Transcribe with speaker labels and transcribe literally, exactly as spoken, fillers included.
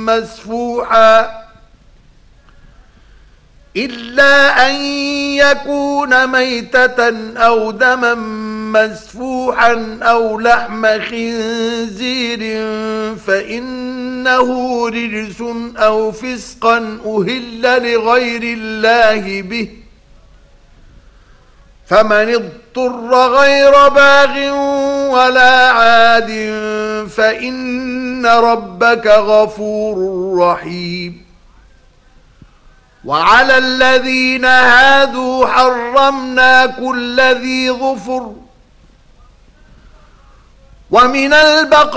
Speaker 1: مسفوحا إلا أن يكون ميتة أو دما مسفوحا أو لحم خنزير فإنه رجس أو فسقا أهل لغير الله به فمن اضطر غير باغ ولا عاد فإن ربك غفور رحيم. وعلى الذين هادوا حرمنا كل ذي ظفر ومن البقر